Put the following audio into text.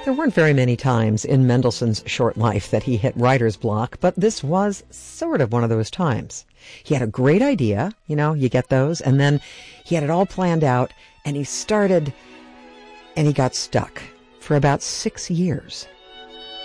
There weren't very many times in Mendelssohn's short life that he hit writer's block, but this was sort of one of those times. He had a great idea, you get those, and then he had it all planned out, and he started, and he got stuck for about 6 years.